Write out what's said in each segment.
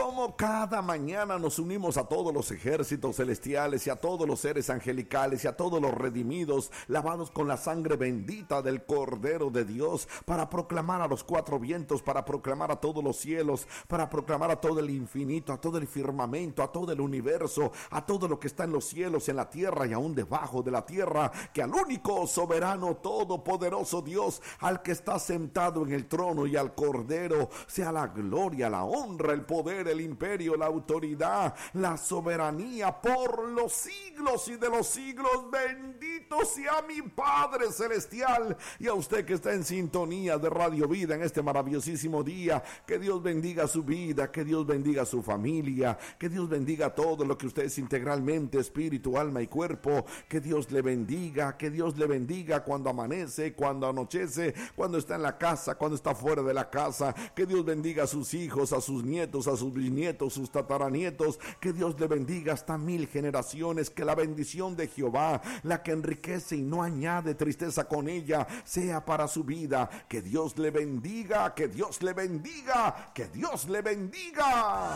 como cada mañana nos unimos a todos los ejércitos celestiales y a todos los seres angelicales y a todos los redimidos, lavados con la sangre bendita del Cordero de Dios, para proclamar a los cuatro vientos, para proclamar a todos los cielos, para proclamar a todo el infinito, a todo el firmamento, a todo el universo, a todo lo que está en los cielos, en la tierra y aún debajo de la tierra, que al único soberano, todopoderoso Dios, al que está sentado en el trono y al Cordero, sea la gloria, la honra, el poder, el imperio, la autoridad, la soberanía por los siglos y de los siglos. Bendito sea mi Padre Celestial, y a usted que está en sintonía de Radio Vida en este maravillosísimo día. Que Dios bendiga su vida, que Dios bendiga su familia, que Dios bendiga todo lo que usted es integralmente, espíritu, alma y cuerpo. Que Dios le bendiga, que Dios le bendiga cuando amanece, cuando anochece, cuando está en la casa, cuando está fuera de la casa. Que Dios bendiga a sus hijos, a sus nietos, a sus bisnietos, sus tataranietos. Que Dios le bendiga hasta 1000 generaciones. Que la bendición de Jehová, la que enriquece y no añade tristeza con ella, sea para su vida. Que Dios le bendiga, que Dios le bendiga, que Dios le bendiga.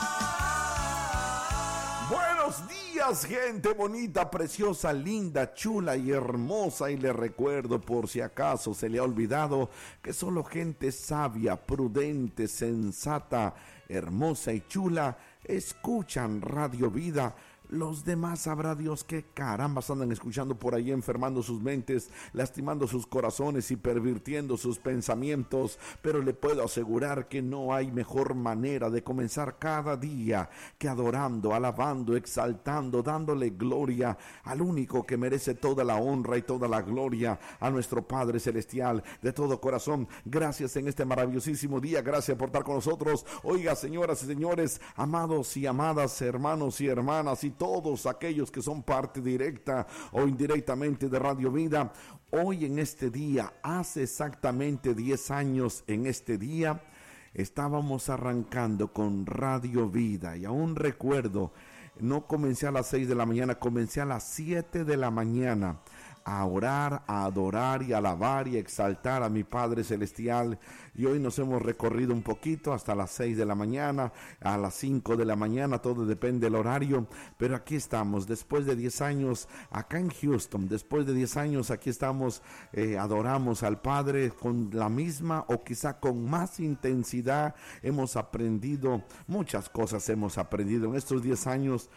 Buenos días, gente bonita, preciosa, linda, chula y hermosa. Y le recuerdo, por si acaso se le ha olvidado, que solo gente sabia, prudente, sensata, hermosa y chula escuchan Radio Vida. Los demás sabrá Dios qué carambas andan escuchando por ahí, enfermando sus mentes, lastimando sus corazones y pervirtiendo sus pensamientos. Pero le puedo asegurar que no hay mejor manera de comenzar cada día que adorando, alabando, exaltando, dándole gloria al único que merece toda la honra y toda la gloria, a nuestro Padre Celestial. De todo corazón, gracias en este maravillosísimo día, gracias por estar con nosotros. Oiga, señoras y señores, amados y amadas, hermanos y hermanas, y todos aquellos que son parte directa o indirectamente de Radio Vida, hoy en este día, hace exactamente 10 años en este día, estábamos arrancando con Radio Vida. Y aún recuerdo, no comencé a las 6 de la mañana, comencé a las 7 de la mañana a orar, a adorar y a alabar y exaltar a mi Padre Celestial. Y hoy nos hemos recorrido un poquito hasta las 6 de la mañana, a las 5 de la mañana, todo depende del horario. Pero aquí estamos, después de 10 años acá en Houston, después de 10 años aquí estamos, adoramos al Padre con la misma o quizá con más intensidad. Hemos aprendido muchas cosas, hemos aprendido en estos 10 años,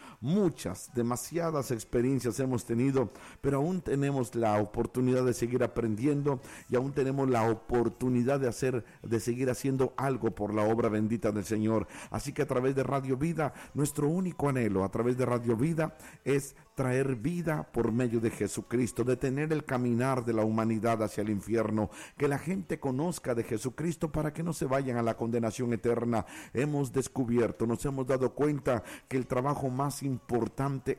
demasiadas experiencias hemos tenido, pero aún tenemos la oportunidad de seguir aprendiendo y aún tenemos la oportunidad de seguir haciendo algo por la obra bendita del Señor. Así que a través de Radio Vida, nuestro único anhelo a través de Radio Vida es traer vida por medio de Jesucristo, detener el caminar de la humanidad hacia el infierno, que la gente conozca de Jesucristo para que no se vayan a la condenación eterna. Hemos descubierto, nos hemos dado cuenta que el trabajo más importante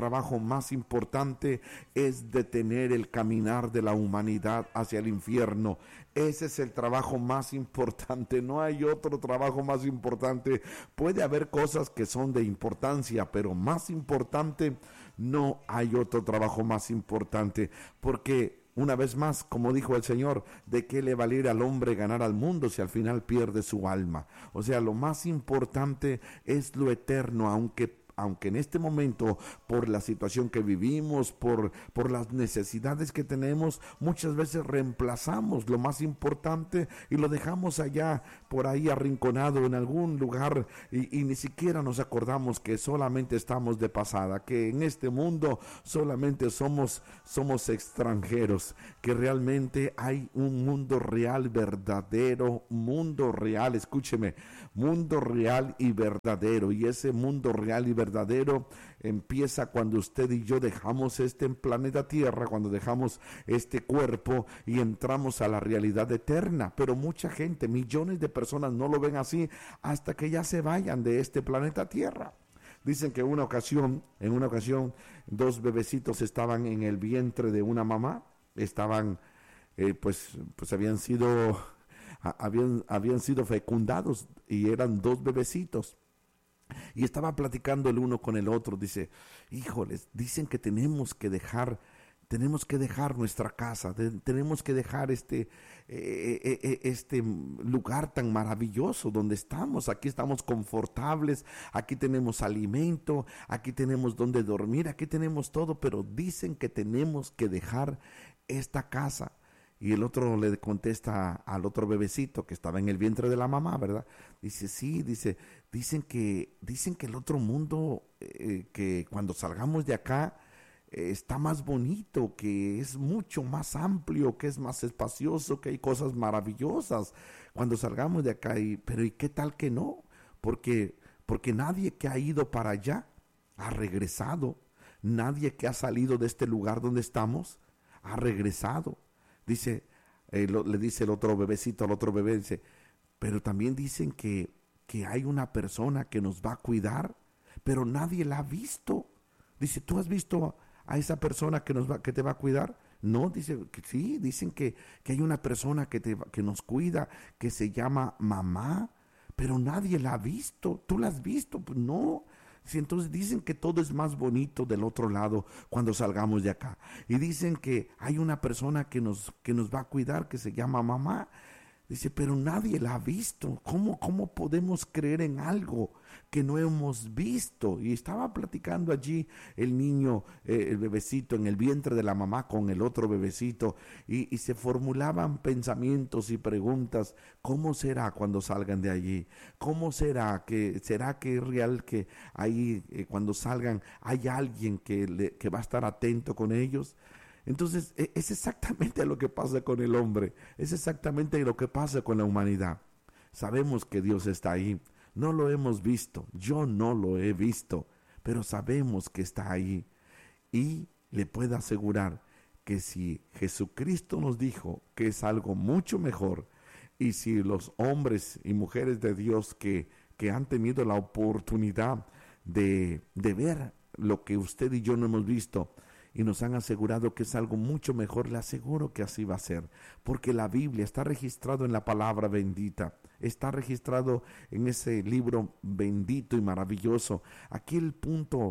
es detener el caminar de la humanidad hacia el infierno. Ese es el trabajo más importante, no hay otro trabajo más importante. Puede haber cosas que son de importancia, pero más importante, no hay otro trabajo más importante, porque una vez más, como dijo el Señor, ¿de qué le valiera al hombre ganar al mundo si al final pierde su alma? O sea, lo más importante es lo eterno, aunque en este momento, por la situación que vivimos, por las necesidades que tenemos, muchas veces reemplazamos lo más importante y lo dejamos allá, por ahí arrinconado en algún lugar, y ni siquiera nos acordamos que solamente estamos de pasada, que en este mundo solamente somos extranjeros, que realmente hay un mundo real, verdadero, mundo real, escúcheme, mundo real y verdadero, y ese mundo real y verdadero empieza cuando usted y yo dejamos este planeta Tierra, cuando dejamos este cuerpo y entramos a la realidad eterna. Pero mucha gente, millones de personas no lo ven así hasta que ya se vayan de este planeta Tierra. Dicen que en una ocasión, 2 bebecitos estaban en el vientre de una mamá, estaban, pues habían sido fecundados y eran 2 bebecitos. Y estaba platicando el uno con el otro, dice, híjoles, dicen que tenemos que dejar Tenemos que dejar nuestra casa, tenemos que dejar este lugar tan maravilloso donde estamos. Aquí estamos confortables, aquí tenemos alimento, aquí tenemos donde dormir, aquí tenemos todo, pero dicen que tenemos que dejar esta casa. Y el otro le contesta al otro bebecito que estaba en el vientre de la mamá, ¿verdad? Dice, sí, dicen que el otro mundo, que cuando salgamos de acá, está más bonito, que es mucho más amplio, que es más espacioso, que hay cosas maravillosas cuando salgamos de acá. Pero ¿y qué tal que no? Porque nadie que ha ido para allá ha regresado. Nadie que ha salido de este lugar donde estamos ha regresado. Le dice el otro bebecito al otro bebé, dice, pero también dicen que hay una persona que nos va a cuidar, pero nadie la ha visto. Dice, ¿tú has visto a esa persona que te va a cuidar? No, dice que sí, dicen que hay una persona que nos cuida, que se llama mamá, pero nadie la ha visto. ¿Tú la has visto? Pues no. Sí, entonces dicen que todo es más bonito del otro lado cuando salgamos de acá. Y dicen que hay una persona que nos va a cuidar, que se llama mamá. Dice, pero nadie la ha visto. ¿Cómo podemos creer en algo que no hemos visto? Y estaba platicando allí el niño, el bebecito en el vientre de la mamá con el otro bebecito, y se formulaban pensamientos y preguntas. ¿Cómo será cuando salgan de allí? ¿Cómo será que es real que ahí cuando salgan hay alguien que va a estar atento con ellos? Entonces, es exactamente lo que pasa con el hombre, es exactamente lo que pasa con la humanidad. Sabemos que Dios está ahí, no lo hemos visto, yo no lo he visto, pero sabemos que está ahí. Y le puedo asegurar que si Jesucristo nos dijo que es algo mucho mejor, y si los hombres y mujeres de Dios que han tenido la oportunidad de ver lo que usted y yo no hemos visto, y nos han asegurado que es algo mucho mejor, le aseguro que así va a ser, porque la Biblia está registrado en la palabra bendita, está registrado en ese libro bendito y maravilloso. Aquí el punto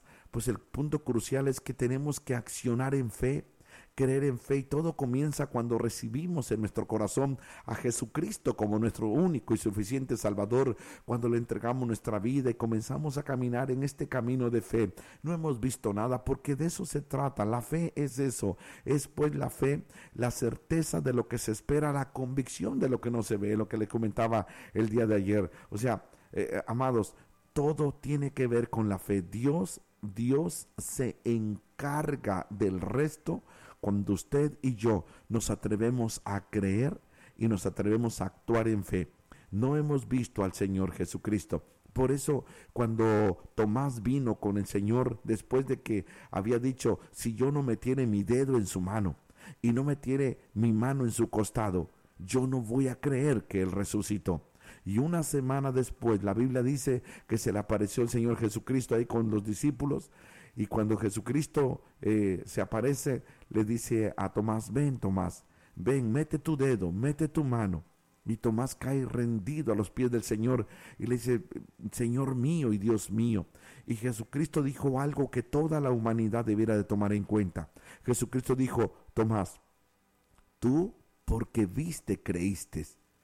el punto crucial es que tenemos que accionar en fe, creer en fe, y todo comienza cuando recibimos en nuestro corazón a Jesucristo como nuestro único y suficiente Salvador, cuando le entregamos nuestra vida y comenzamos a caminar en este camino de fe. No hemos visto nada, porque de eso se trata. La fe es eso, es pues la fe, la certeza de lo que se espera, la convicción de lo que no se ve, lo que le comentaba el día de ayer. O sea, amados, todo tiene que ver con la fe. Dios se encarga del resto cuando usted y yo nos atrevemos a creer y nos atrevemos a actuar en fe. No hemos visto al Señor Jesucristo. Por eso cuando Tomás vino con el Señor, después de que había dicho, si yo no metiere mi dedo en su mano y no metiere mi mano en su costado, yo no voy a creer que Él resucitó. Y una semana después, la Biblia dice que se le apareció el Señor Jesucristo ahí con los discípulos. Y cuando Jesucristo se aparece, le dice a Tomás, ven Tomás, ven, mete tu dedo, mete tu mano. Y Tomás cae rendido a los pies del Señor y le dice, Señor mío y Dios mío. Y Jesucristo dijo algo que toda la humanidad debiera de tomar en cuenta. Jesucristo dijo, Tomás, tú porque viste creíste,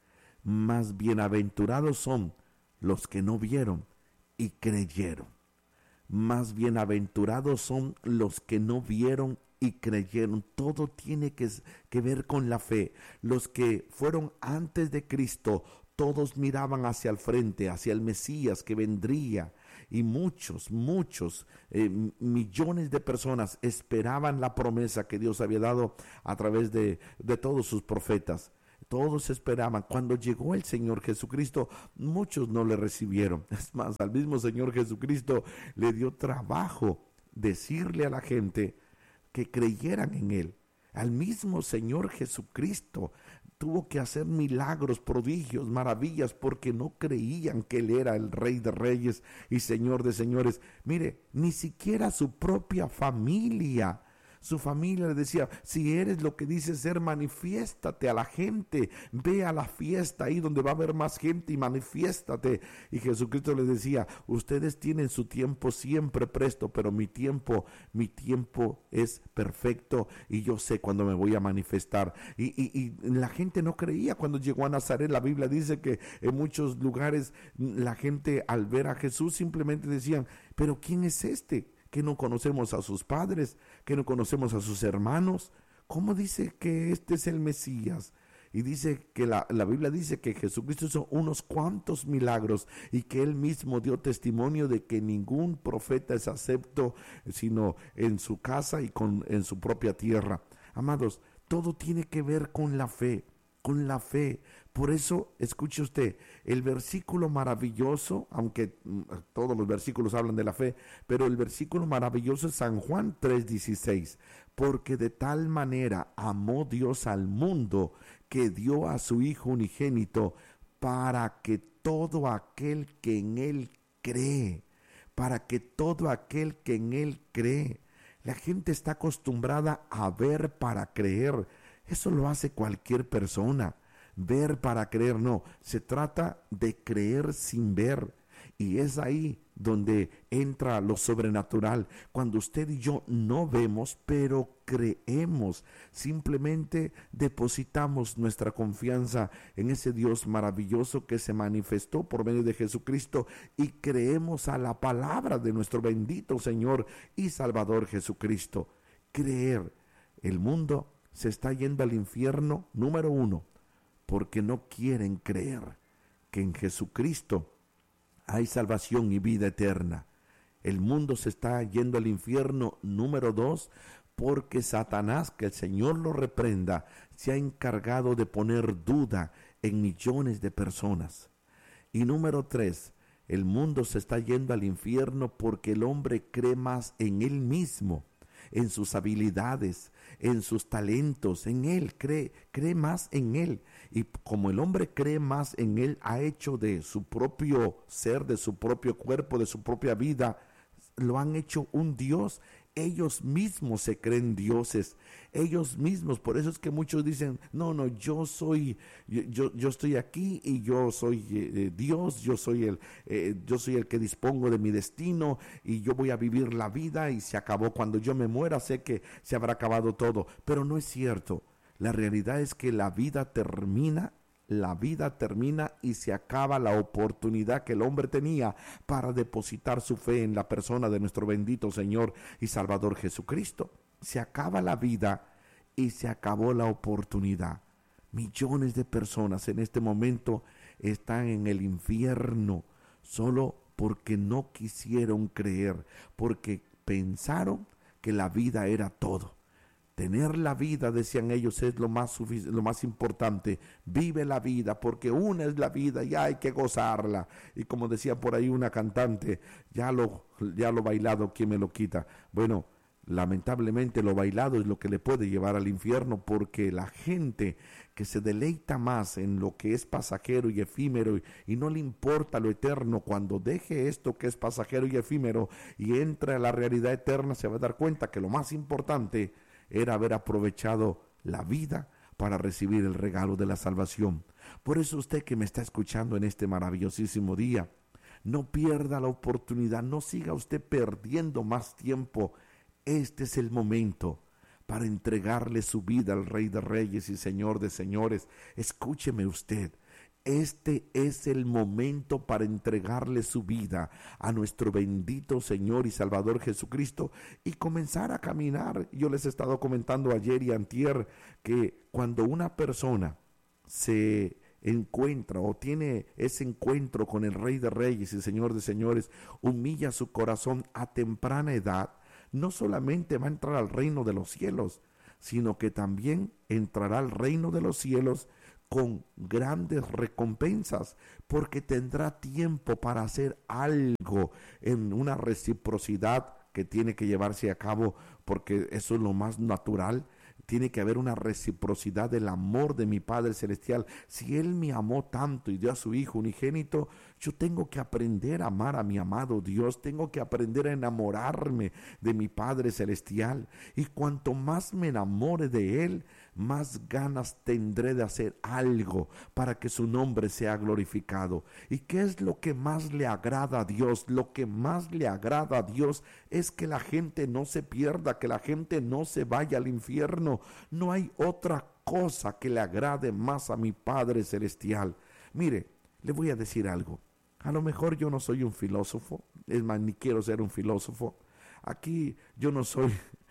mas bienaventurados son los que no vieron y creyeron. Más bienaventurados son los que no vieron y creyeron. Todo tiene que ver con la fe. Los que fueron antes de Cristo, todos miraban hacia el frente, hacia el Mesías que vendría. Y muchos, millones de personas esperaban la promesa que Dios había dado a través de todos sus profetas. Todos esperaban. Cuando llegó el Señor Jesucristo, muchos no le recibieron. Es más, al mismo Señor Jesucristo le dio trabajo decirle a la gente que creyeran en Él. Al mismo Señor Jesucristo tuvo que hacer milagros, prodigios, maravillas, porque no creían que Él era el Rey de Reyes y Señor de Señores. Mire, ni siquiera su propia familia Su familia le decía, si eres lo que dices ser, manifiéstate a la gente, ve a la fiesta ahí donde va a haber más gente y manifiéstate. Y Jesucristo les decía, ustedes tienen su tiempo siempre presto, pero mi tiempo es perfecto y yo sé cuándo me voy a manifestar. Y la gente no creía cuando llegó a Nazaret. La Biblia dice que en muchos lugares la gente al ver a Jesús simplemente decían, pero ¿quién es este? Que no conocemos a sus padres, que no conocemos a sus hermanos. ¿Cómo dice que este es el Mesías? Y dice que la Biblia dice que Jesucristo hizo unos cuantos milagros y que él mismo dio testimonio de que ningún profeta es acepto sino en su casa y en su propia tierra. Amados, todo tiene que ver con la fe. Con la fe. Por eso, escuche usted, el versículo maravilloso, aunque todos los versículos hablan de la fe, pero el versículo maravilloso es San Juan 3:16, porque de tal manera amó Dios al mundo que dio a su Hijo unigénito para que todo aquel que en Él cree, la gente está acostumbrada a ver para creer. Eso lo hace cualquier persona. Ver para creer, no. Se trata de creer sin ver. Y es ahí donde entra lo sobrenatural. Cuando usted y yo no vemos, pero creemos. Simplemente depositamos nuestra confianza en ese Dios maravilloso que se manifestó por medio de Jesucristo y creemos a la palabra de nuestro bendito Señor y Salvador Jesucristo. Creer. El mundo se está yendo al infierno, número 1, porque no quieren creer que en Jesucristo hay salvación y vida eterna. El mundo se está yendo al infierno, número 2, porque Satanás, que el Señor lo reprenda, se ha encargado de poner duda en millones de personas. Y número 3, el mundo se está yendo al infierno porque el hombre cree más en él mismo, en sus habilidades, en sus talentos, en él, cree más en él. Y como el hombre cree más en él, ha hecho de su propio ser, de su propio cuerpo, de su propia vida, lo han hecho un Dios. Ellos mismos se creen dioses, ellos mismos. Por eso es que muchos dicen, no, yo estoy aquí y yo soy Dios, yo soy el que dispongo de mi destino y yo voy a vivir la vida y se acabó. Cuando yo me muera sé que se habrá acabado todo, pero no es cierto. La realidad es que la vida termina y se acaba la oportunidad que el hombre tenía para depositar su fe en la persona de nuestro bendito Señor y Salvador Jesucristo. Se acaba la vida y se acabó la oportunidad. Millones de personas en este momento están en el infierno solo porque no quisieron creer, porque pensaron que la vida era todo. Tener la vida, decían ellos, es lo más importante. Vive la vida, porque una es la vida y hay que gozarla. Y como decía por ahí una cantante, ya lo bailado, ¿quién me lo quita? Bueno, lamentablemente lo bailado es lo que le puede llevar al infierno, porque la gente que se deleita más en lo que es pasajero y efímero y no le importa lo eterno, cuando deje esto que es pasajero y efímero y entre a la realidad eterna, se va a dar cuenta que lo más importante era haber aprovechado la vida para recibir el regalo de la salvación. Por eso usted que me está escuchando en este maravillosísimo día, no pierda la oportunidad, no siga usted perdiendo más tiempo. Este es el momento para entregarle su vida al Rey de Reyes y Señor de Señores. Escúcheme usted. Este es el momento para entregarle su vida a nuestro bendito Señor y Salvador Jesucristo y comenzar a caminar. Yo les he estado comentando ayer y antier que cuando una persona se encuentra o tiene ese encuentro con el Rey de Reyes y Señor de Señores, humilla su corazón a temprana edad, no solamente va a entrar al reino de los cielos, sino que también entrará al reino de los cielos con grandes recompensas, porque tendrá tiempo para hacer algo en una reciprocidad que tiene que llevarse a cabo, porque eso es lo más natural. Tiene que haber una reciprocidad del amor de mi Padre Celestial. Si Él me amó tanto y dio a su Hijo unigénito, yo tengo que aprender a amar a mi amado Dios. Tengo que aprender a enamorarme de mi Padre Celestial. Y cuanto más me enamore de Él, más ganas tendré de hacer algo para que su nombre sea glorificado. ¿Y qué es lo que más le agrada a Dios? Lo que más le agrada a Dios es que la gente no se pierda, que la gente no se vaya al infierno. No hay otra cosa que le agrade más a mi Padre Celestial. Mire, le voy a decir algo. A lo mejor yo no soy un filósofo, es más, ni quiero ser un filósofo. Aquí yo no soy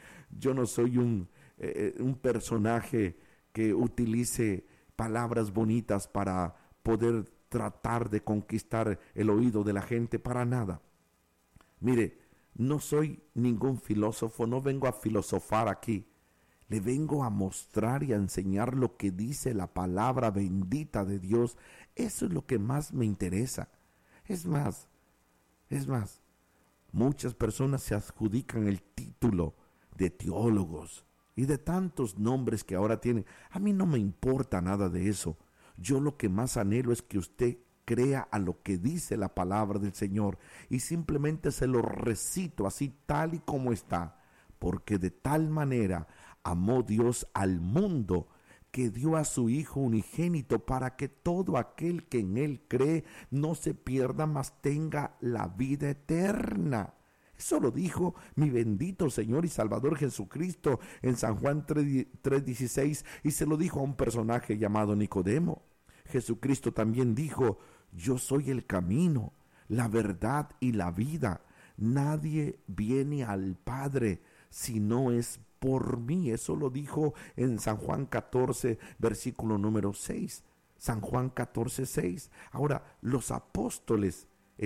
un personaje que utilice palabras bonitas para poder tratar de conquistar el oído de la gente, para nada. Mire, no soy ningún filósofo, no vengo a filosofar aquí. Le vengo a mostrar y a enseñar lo que dice la palabra bendita de Dios. Eso es lo que más me interesa. Es más, muchas personas se adjudican el título de teólogos y de tantos nombres que ahora tienen. A mí no me importa nada de eso. Yo lo que más anhelo es que usted crea a lo que dice la palabra del Señor y simplemente se lo recito así tal y como está, porque de tal manera amó Dios al mundo que dio a su Hijo unigénito para que todo aquel que en Él cree no se pierda, mas tenga la vida eterna. Eso lo dijo mi bendito Señor y Salvador Jesucristo en San Juan 3:16, y se lo dijo a un personaje llamado Nicodemo. Jesucristo también dijo: yo soy el camino, la verdad y la vida. Nadie viene al Padre si no es por mí. Eso lo dijo en San Juan 14, versículo número 6. San Juan 14, 6. Ahora, los apóstoles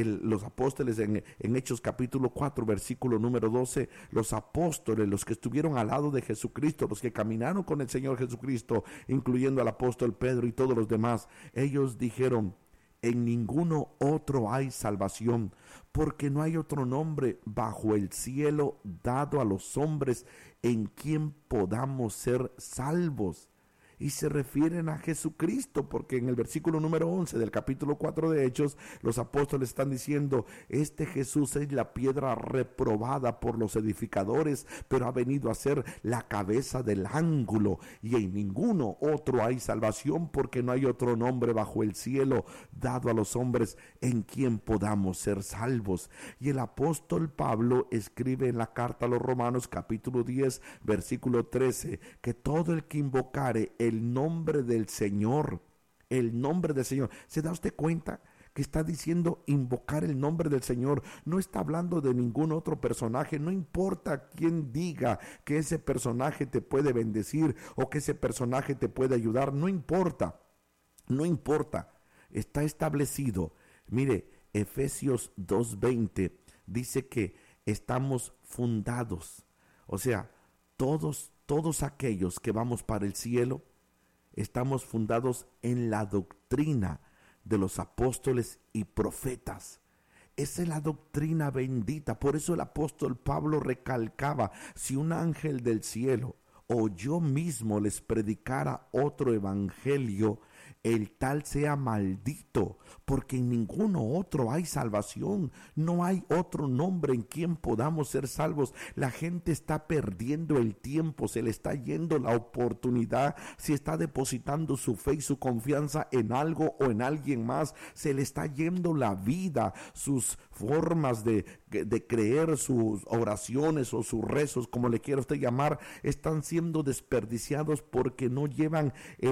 en Hechos capítulo 4, versículo número 12, los apóstoles, los que estuvieron al lado de Jesucristo, los que caminaron con el Señor Jesucristo, incluyendo al apóstol Pedro y todos los demás, ellos dijeron: en ninguno otro hay salvación, porque no hay otro nombre bajo el cielo dado a los hombres en quien podamos ser salvos. Y se refieren a Jesucristo, porque en el versículo número 11 del capítulo 4 de Hechos, los apóstoles están diciendo: este Jesús es la piedra reprobada por los edificadores, pero ha venido a ser la cabeza del ángulo, y en ninguno otro hay salvación, porque no hay otro nombre bajo el cielo dado a los hombres en quien podamos ser salvos. Y el apóstol Pablo escribe en la carta a los Romanos capítulo 10, versículo 13, que todo el que invocare el nombre del Señor, ¿se da usted cuenta que está diciendo invocar el nombre del Señor? No está hablando de ningún otro personaje. No importa quién diga que ese personaje te puede bendecir o que ese personaje te puede ayudar, no importa, está establecido. Mire, Efesios 2:20 dice que estamos fundados, o sea, todos aquellos que vamos para el cielo, estamos fundados en la doctrina de los apóstoles y profetas. Esa es la doctrina bendita. Por eso el apóstol Pablo recalcaba: si un ángel del cielo o yo mismo les predicara otro evangelio, el tal sea maldito, porque en ninguno otro hay salvación. No hay otro nombre en quien podamos ser salvos. La gente está perdiendo el tiempo, se le está yendo la oportunidad. Si está depositando su fe y su confianza en algo o en alguien más, se le está yendo la vida. Sus formas de creer, sus oraciones o sus rezos, como le quiera usted llamar, están siendo desperdiciados porque no llevan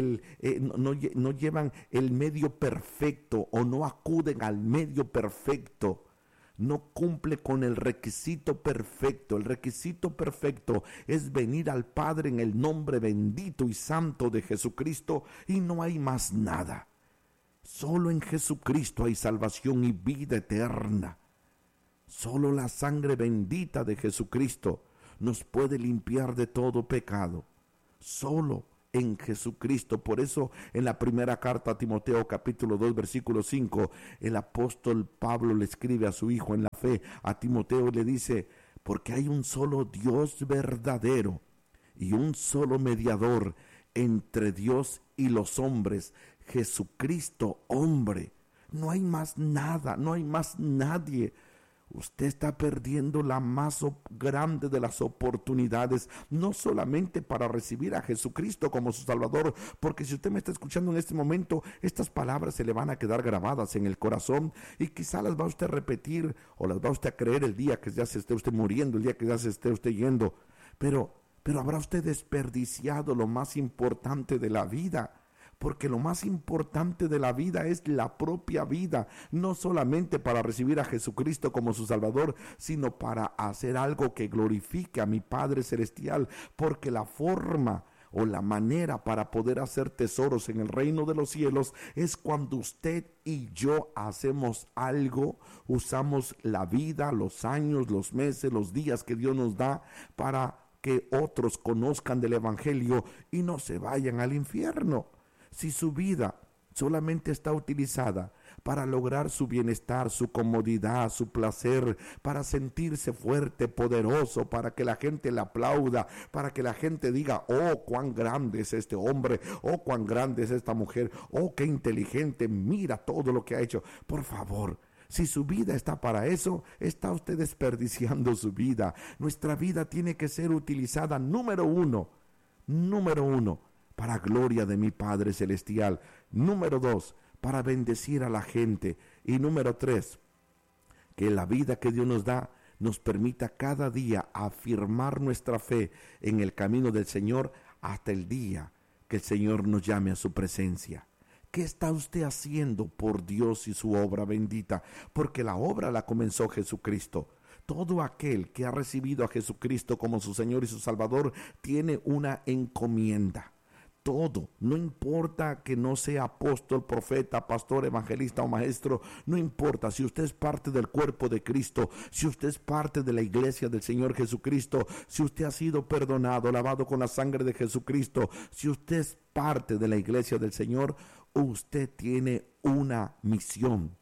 el medio perfecto, o no acuden al medio perfecto. No cumple con el requisito perfecto. El requisito perfecto es venir al Padre en el nombre bendito y santo de Jesucristo, y no hay más nada. Solo en Jesucristo hay salvación y vida eterna. Solo la sangre bendita de Jesucristo nos puede limpiar de todo pecado. Solo en Jesucristo. Por eso en la primera carta a Timoteo capítulo 2 versículo 5, el apóstol Pablo le escribe a su hijo en la fe, a Timoteo, y le dice: porque hay un solo Dios verdadero y un solo mediador entre Dios y los hombres, Jesucristo hombre. No hay más nada, no hay más nadie. Usted está perdiendo la más grande de las oportunidades, no solamente para recibir a Jesucristo como su Salvador, porque si usted me está escuchando en este momento, estas palabras se le van a quedar grabadas en el corazón y quizá las va usted a repetir o las va usted a creer el día que ya se esté usted muriendo, el día que ya se esté usted yendo, pero habrá usted desperdiciado lo más importante de la vida. Porque lo más importante de la vida es la propia vida, no solamente para recibir a Jesucristo como su Salvador, sino para hacer algo que glorifique a mi Padre Celestial, porque la forma o la manera para poder hacer tesoros en el reino de los cielos es cuando usted y yo hacemos algo, usamos la vida, los años, los meses, los días que Dios nos da para que otros conozcan del Evangelio y no se vayan al infierno. Si su vida solamente está utilizada para lograr su bienestar, su comodidad, su placer, para sentirse fuerte, poderoso, para que la gente le aplauda, para que la gente diga, oh, cuán grande es este hombre, oh, cuán grande es esta mujer, oh, qué inteligente, mira todo lo que ha hecho. Por favor, si su vida está para eso, está usted desperdiciando su vida. Nuestra vida tiene que ser utilizada, número uno, para gloria de mi Padre Celestial. Número 2, para bendecir a la gente. Y número 3, que la vida que Dios nos da nos permita cada día afirmar nuestra fe en el camino del Señor hasta el día que el Señor nos llame a su presencia. ¿Qué está usted haciendo por Dios y su obra bendita? Porque la obra la comenzó Jesucristo. Todo aquel que ha recibido a Jesucristo como su Señor y su Salvador tiene una encomienda. Todo, no importa que no sea apóstol, profeta, pastor, evangelista o maestro, no importa si usted es parte del cuerpo de Cristo, si usted es parte de la iglesia del Señor Jesucristo, si usted ha sido perdonado, lavado con la sangre de Jesucristo, si usted es parte de la iglesia del Señor, usted tiene una misión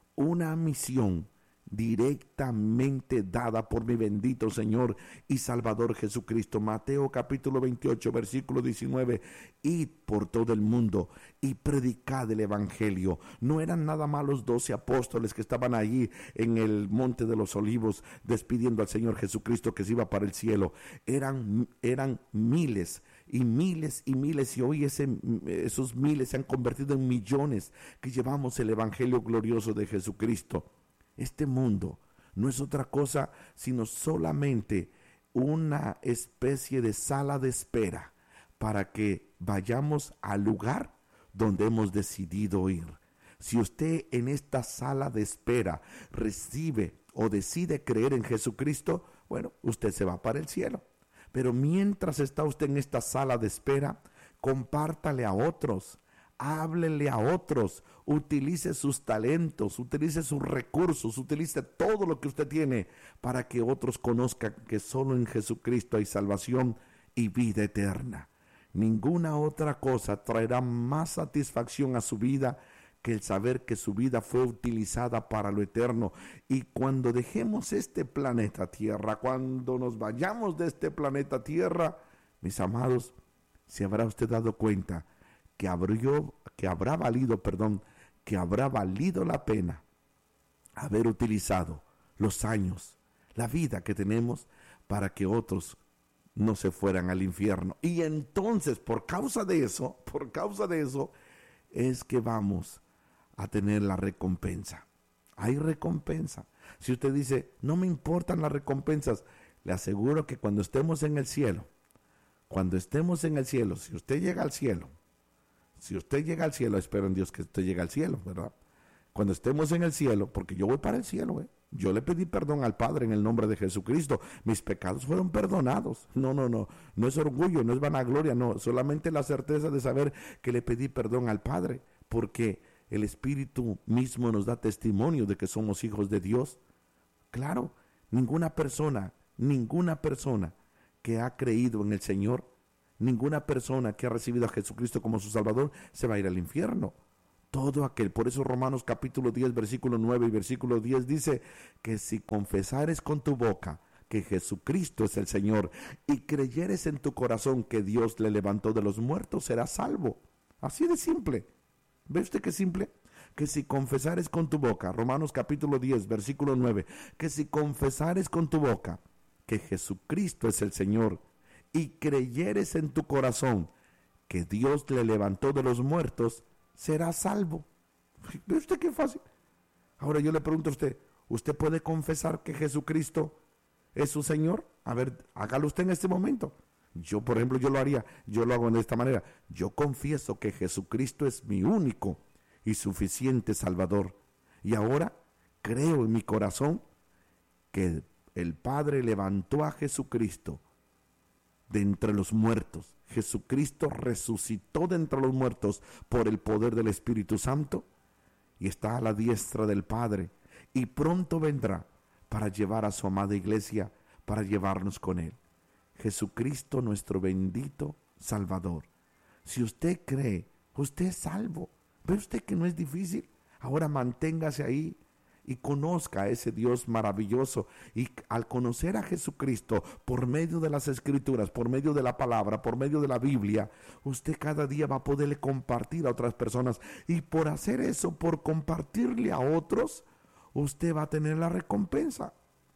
directamente dada por mi bendito Señor y Salvador Jesucristo. Mateo capítulo 28 versículo 19, id por todo el mundo y predicad el evangelio. No eran nada más los 12 apóstoles que estaban allí en el monte de los olivos despidiendo al Señor Jesucristo que se iba para el cielo. Eran miles y miles y miles, y hoy esos miles se han convertido en millones que llevamos el evangelio glorioso de Jesucristo. Este mundo no es otra cosa sino solamente una especie de sala de espera para que vayamos al lugar donde hemos decidido ir. Si usted en esta sala de espera recibe o decide creer en Jesucristo, bueno, usted se va para el cielo. Pero mientras está usted en esta sala de espera, compártale a otros, háblele a otros, utilice sus talentos, utilice sus recursos, utilice todo lo que usted tiene para que otros conozcan que solo en Jesucristo hay salvación y vida eterna. Ninguna otra cosa traerá más satisfacción a su vida que el saber que su vida fue utilizada para lo eterno. Y cuando dejemos este planeta Tierra, cuando nos vayamos de este planeta Tierra, mis amados, se habrá usted dado cuenta que habrá valido la pena haber utilizado los años, la vida que tenemos para que otros no se fueran al infierno. Y entonces, por causa de eso, es que vamos a tener la recompensa. Hay recompensa. Si usted dice, no me importan las recompensas, le aseguro que cuando estemos en el cielo, si usted llega al cielo, espero en Dios que usted llegue al cielo, ¿verdad? Cuando estemos en el cielo, porque yo voy para el cielo, yo le pedí perdón al Padre en el nombre de Jesucristo, mis pecados fueron perdonados. No es orgullo, no es vanagloria, no, solamente la certeza de saber que le pedí perdón al Padre, porque el Espíritu mismo nos da testimonio de que somos hijos de Dios. Claro, ninguna persona que ha creído en el Señor, ninguna persona que ha recibido a Jesucristo como su Salvador se va a ir al infierno. Todo aquel, por eso Romanos capítulo 10, versículo 9 y versículo 10 dice que si confesares con tu boca que Jesucristo es el Señor y creyeres en tu corazón que Dios le levantó de los muertos, serás salvo. Así de simple. ¿Ve usted qué simple? Que si confesares con tu boca, Romanos capítulo 10, versículo 9, que si confesares con tu boca que Jesucristo es el Señor y creyeres en tu corazón que Dios le levantó de los muertos, serás salvo. ¿Ve usted qué fácil? Ahora yo le pregunto a usted, ¿usted puede confesar que Jesucristo es su Señor? A ver, hágalo usted en este momento. Yo, por ejemplo, yo lo haría, yo lo hago de esta manera. Yo confieso que Jesucristo es mi único y suficiente Salvador. Y ahora creo en mi corazón que el Padre levantó a Jesucristo de entre los muertos. Jesucristo resucitó de entre los muertos por el poder del Espíritu Santo y está a la diestra del Padre. Y pronto vendrá para llevar a su amada iglesia, para llevarnos con Él. Jesucristo, nuestro bendito Salvador. Si usted cree, usted es salvo. ¿Ve usted que no es difícil? Ahora manténgase ahí y conozca a ese Dios maravilloso. Y al conocer a Jesucristo por medio de las Escrituras, por medio de la palabra, por medio de la Biblia, usted cada día va a poderle compartir a otras personas. Y por hacer eso, por compartirle a otros, usted va a tener la recompensa.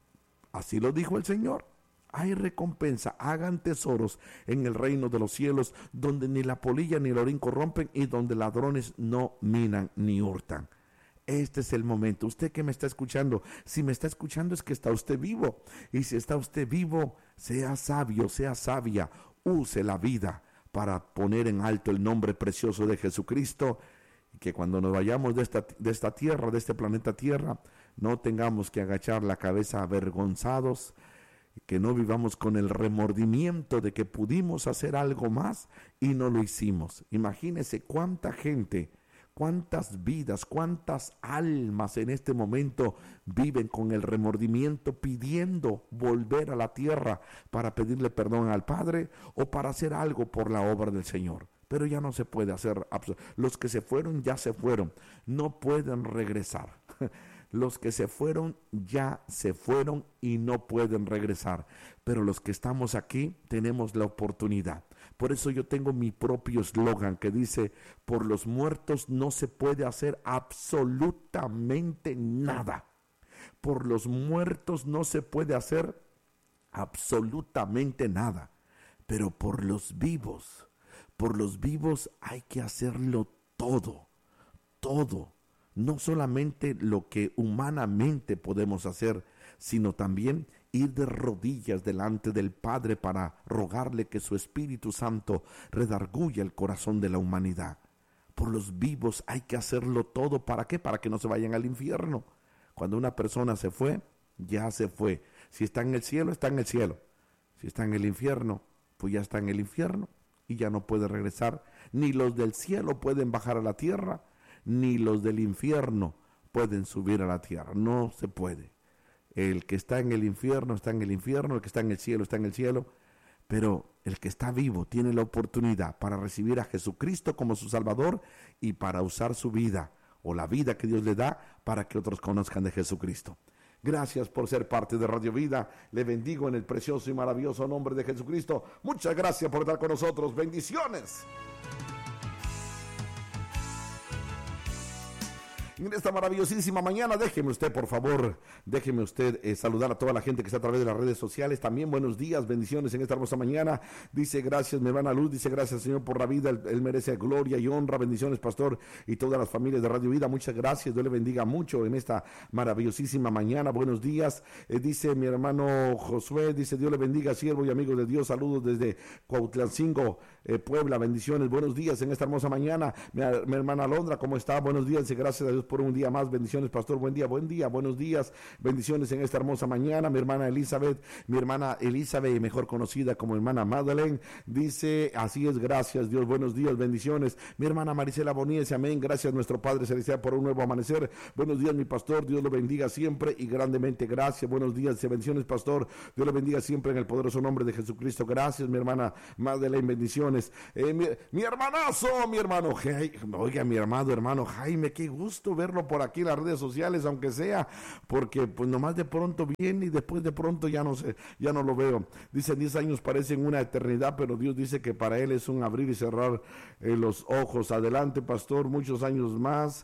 Así lo dijo el Señor. Hay recompensa, hagan tesoros en el reino de los cielos, donde ni la polilla ni el orín corrompen y donde ladrones no minan ni hurtan. Este es el momento. Usted que me está escuchando, si me está escuchando es que está usted vivo. Y si está usted vivo, sea sabio, sea sabia, use la vida para poner en alto el nombre precioso de Jesucristo. Y que cuando nos vayamos de esta tierra, de este planeta Tierra, no tengamos que agachar la cabeza avergonzados, que no vivamos con el remordimiento de que pudimos hacer algo más y no lo hicimos. Imagínese cuánta gente, cuántas vidas, cuántas almas en este momento viven con el remordimiento, pidiendo volver a la tierra para pedirle perdón al Padre o para hacer algo por la obra del Señor. Pero ya no se puede hacer. Los que se fueron ya se fueron, no pueden regresar. Los que se fueron ya se fueron y no pueden regresar. Pero los que estamos aquí tenemos la oportunidad. Por eso yo tengo mi propio eslogan que dice: por los muertos no se puede hacer absolutamente nada. Por los muertos no se puede hacer absolutamente nada. Pero por los vivos hay que hacerlo todo, todo. No solamente lo que humanamente podemos hacer, sino también ir de rodillas delante del Padre para rogarle que su Espíritu Santo redarguya el corazón de la humanidad. Por los vivos hay que hacerlo todo. ¿Para qué? Para que no se vayan al infierno. Cuando una persona se fue, ya se fue. Si está en el cielo, está en el cielo. Si está en el infierno, pues ya está en el infierno y ya no puede regresar. Ni los del cielo pueden bajar a la tierra, ni los del infierno pueden subir a la tierra. No se puede. El que está en el infierno está en el infierno, el que está en el cielo está en el cielo, pero el que está vivo tiene la oportunidad para recibir a Jesucristo como su Salvador y para usar su vida o la vida que Dios le da para que otros conozcan de Jesucristo. Gracias por ser parte de Radio Vida. Le bendigo en el precioso y maravilloso nombre de Jesucristo. Muchas gracias por estar con nosotros. Bendiciones. En esta maravillosísima mañana, déjeme usted, por favor, saludar a toda la gente que está a través de las redes sociales. También buenos días, bendiciones en esta hermosa mañana. Dice: gracias, mi hermana Luz, dice: gracias, Señor, por la vida. Él merece gloria y honra. Bendiciones, pastor, y todas las familias de Radio Vida. Muchas gracias, Dios le bendiga mucho en esta maravillosísima mañana. Buenos días, dice mi hermano Josué, dice: Dios le bendiga, siervo y amigos de Dios. Saludos desde Cuautlancingo, Puebla. Bendiciones, buenos días en esta hermosa mañana. Mi hermana Alondra, ¿cómo está? Buenos días, dice: gracias a Dios por un día más. Bendiciones, pastor. Buen día, buenos días. Bendiciones en esta hermosa mañana. Mi hermana Elizabeth, mejor conocida como hermana Madeleine, dice: así es, gracias Dios, buenos días, bendiciones. Mi hermana Marisela Bonilla dice: amén, gracias nuestro Padre Celestial por un nuevo amanecer. Buenos días, mi pastor, Dios lo bendiga siempre y grandemente. Gracias, buenos días, bendiciones, pastor. Dios lo bendiga siempre en el poderoso nombre de Jesucristo. Gracias, mi hermana Madeleine, bendiciones. Mi hermanazo, mi hermano, oiga, mi amado hermano Jaime, qué gusto verlo por aquí en las redes sociales, aunque sea, porque pues nomás de pronto viene y después de pronto ya no sé, ya no lo veo. Dice, 10 años parecen una eternidad, pero Dios dice que para él es un abrir y cerrar los ojos. Adelante, pastor, muchos años más.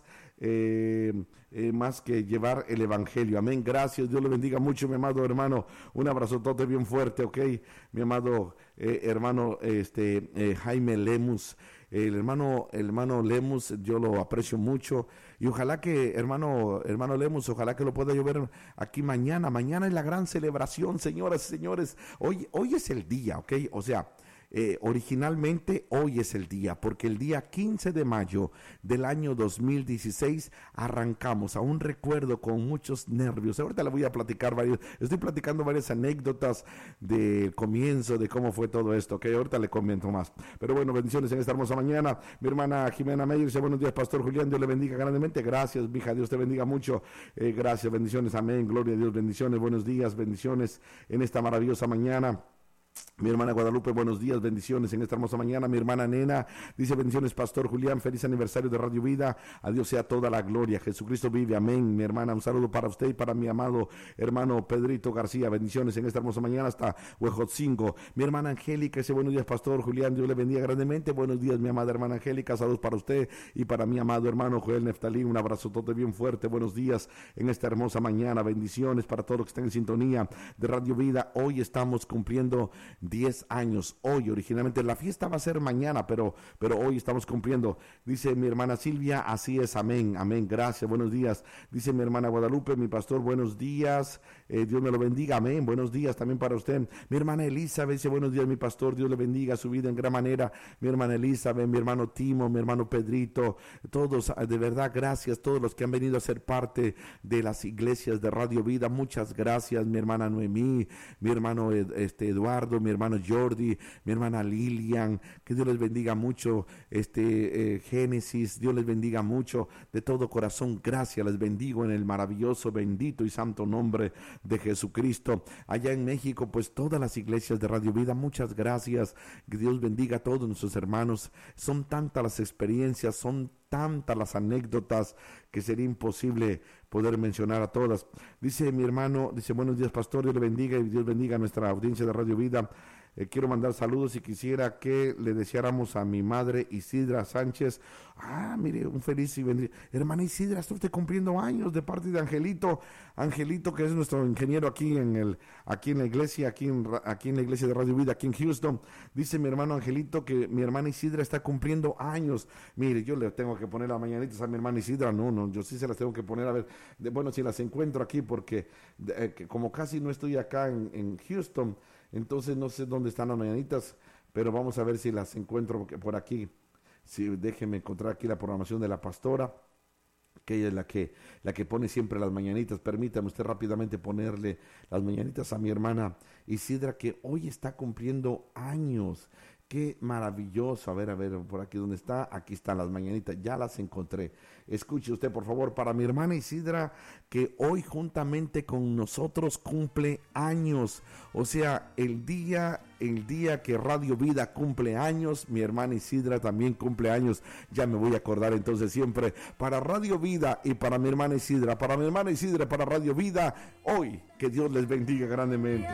Más que llevar el evangelio. Amén, gracias, Dios le bendiga mucho, mi amado hermano, un abrazotote bien fuerte, ok, mi amado hermano Jaime Lemus, el hermano Lemus, yo lo aprecio mucho, y ojalá que, hermano Lemus, ojalá que lo pueda yo ver aquí mañana es la gran celebración, señoras y señores, hoy es el día, ok, o sea, originalmente hoy es el día, porque el día 15 de mayo del año 2016 arrancamos. Aún recuerdo con muchos nervios. Ahorita le voy a platicar estoy platicando varias anécdotas del comienzo, de cómo fue todo esto, que ahorita le comento más. Pero bueno, bendiciones en esta hermosa mañana. Mi hermana Jimena Meyer dice, buenos días, pastor Julián, Dios le bendiga grandemente. Gracias, mija, Dios te bendiga mucho. Gracias, bendiciones, amén, gloria a Dios, bendiciones, buenos días, bendiciones en esta maravillosa mañana. Mi hermana Guadalupe, buenos días, bendiciones en esta hermosa mañana. Mi hermana Nena dice, bendiciones, pastor Julián, feliz aniversario de Radio Vida, a Dios sea toda la gloria, Jesucristo vive, amén. Mi hermana, un saludo para usted y para mi amado hermano Pedrito García, bendiciones en esta hermosa mañana hasta Huejotzingo. Mi hermana Angélica dice, buenos días, pastor Julián, Dios le bendiga grandemente. Buenos días, mi amada hermana Angélica, saludos para usted y para mi amado hermano Joel Neftalí, un abrazo todo bien fuerte, buenos días en esta hermosa mañana, bendiciones para todos los que están en sintonía de Radio Vida. Hoy estamos cumpliendo 10 años, hoy originalmente la fiesta va a ser mañana, pero hoy estamos cumpliendo. Dice mi hermana Silvia, así es, amén, amén, gracias, buenos días. Dice mi hermana Guadalupe, mi pastor, buenos días, Dios me lo bendiga, amén, buenos días también para usted. Mi hermana Elizabeth dice, buenos días, mi pastor, Dios le bendiga su vida en gran manera. Mi hermana Elizabeth, mi hermano Timo, mi hermano Pedrito, todos, de verdad, gracias, todos los que han venido a ser parte de las iglesias de Radio Vida, muchas gracias. Mi hermana Noemí, mi hermano Eduardo, mi hermano Jordi, mi hermana Lilian, que Dios les bendiga mucho, Génesis, Dios les bendiga mucho, de todo corazón, gracias, les bendigo en el maravilloso, bendito y santo nombre de Jesucristo. Allá en México, pues todas las iglesias de Radio Vida, muchas gracias, que Dios bendiga a todos nuestros hermanos, son tantas las experiencias, son tantas las anécdotas que sería imposible poder mencionar a todas. Dice mi hermano, dice, buenos días, pastor, Dios le bendiga y Dios bendiga a nuestra audiencia de Radio Vida. Quiero mandar saludos y quisiera que le deseáramos a mi madre Isidra Sánchez, mire, un feliz y bendito. Hermana Isidra, está usted cumpliendo años de parte de Angelito, que es nuestro ingeniero aquí en la iglesia, aquí en la iglesia de Radio Vida, aquí en Houston. Dice mi hermano Angelito que mi hermana Isidra está cumpliendo años. Mire, yo le tengo que poner las mañanitas a mi hermana Isidra, no, yo sí se las tengo que poner, a ver, bueno, si las encuentro aquí, porque que como casi no estoy acá en Houston, entonces no sé dónde están las mañanitas, pero vamos a ver si las encuentro por aquí. Sí, déjeme encontrar aquí la programación de la pastora, que ella es la que pone siempre las mañanitas. Permítame usted rápidamente ponerle las mañanitas a mi hermana Isidra, que hoy está cumpliendo años. Qué maravilloso. A ver, por aquí donde está, aquí están las mañanitas, ya las encontré. Escuche usted, por favor, para mi hermana Isidra, que hoy juntamente con nosotros cumple años. O sea, el día que Radio Vida cumple años, mi hermana Isidra también cumple años. Ya me voy a acordar entonces siempre, para Radio Vida y para mi hermana Isidra, para Radio Vida, hoy, que Dios les bendiga grandemente.